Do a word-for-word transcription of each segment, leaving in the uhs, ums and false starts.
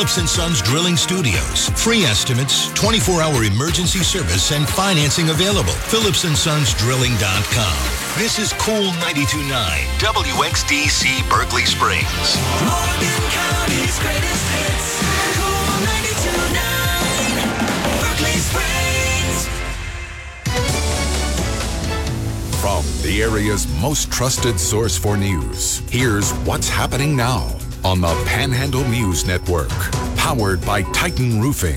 Phillips and Sons Drilling Studios. Free estimates, twenty-four hour emergency service, and financing available. Phillips and Sons Drilling dot com. This is Cool ninety-two point nine, W X D C Berkeley Springs. Morgan County's greatest hits. Cool ninety-two point nine, Berkeley Springs. From the area's most trusted source for news, here's what's happening now on the Panhandle News Network, powered by Titan Roofing.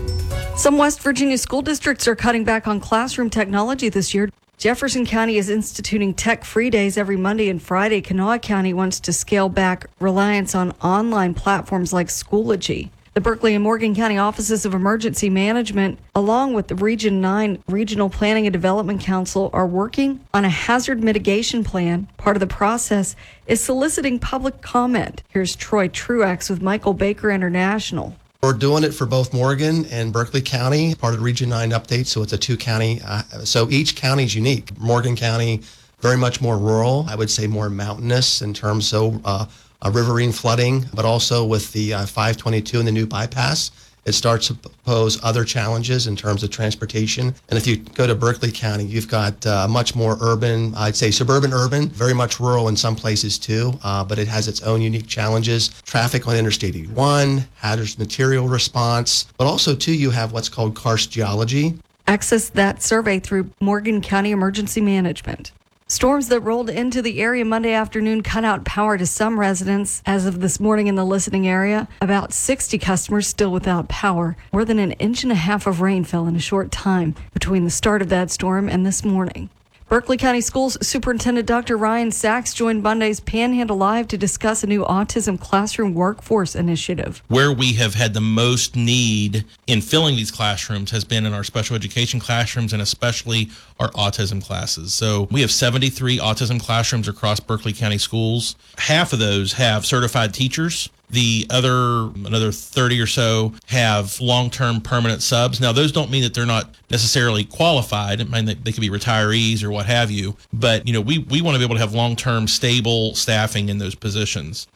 Some West Virginia school districts are cutting back on classroom technology this year. Jefferson County is instituting tech-free days every Monday and Friday. Kanawha County wants to scale back reliance on online platforms like Schoology. The Berkeley and Morgan County Offices of Emergency Management, along with the Region nine Regional Planning and Development Council, are working on a hazard mitigation plan. Part of the process is soliciting public comment. Here's Troy Truax with Michael Baker International. We're doing it for both Morgan and Berkeley County, part of the Region nine update, so it's a two-county. Uh, so each county is unique. Morgan County, very much more rural, I would say more mountainous in terms of uh, uh, riverine flooding, but also with the uh, five twenty-two and the new bypass, it starts to pose other challenges in terms of transportation. And if you go to Berkeley County, you've got uh, much more urban, I'd say suburban urban, very much rural in some places too, uh, but it has its own unique challenges. Traffic on Interstate eighty-one, hazardous material response, but also too you have what's called karst geology. Access that survey through Morgan County Emergency Management. Storms that rolled into the area Monday afternoon cut out power to some residents. As of this morning in the listening area, about sixty customers still without power. More than an inch and a half of rain fell in a short time between the start of that storm and this morning. Berkeley County Schools Superintendent Doctor Ryan Sachs joined Monday's Panhandle Live to discuss a new autism classroom workforce initiative. Where we have had the most need in filling these classrooms has been in our special education classrooms and especially our autism classes. So we have seventy-three autism classrooms across Berkeley County schools. Half of those have certified teachers. The other, another thirty or so have long-term permanent subs. Now, those don't mean that they're not necessarily qualified. I mean, they, they could be retirees or what have you. But, you know, we, we want to be able to have long-term, stable staffing in those positions.